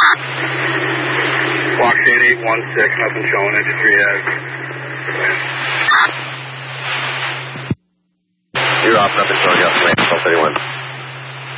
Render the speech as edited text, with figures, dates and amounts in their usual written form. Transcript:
Fox 8816, nothing showing, engine 3 has. You're off, nothing showing, yes, 1231.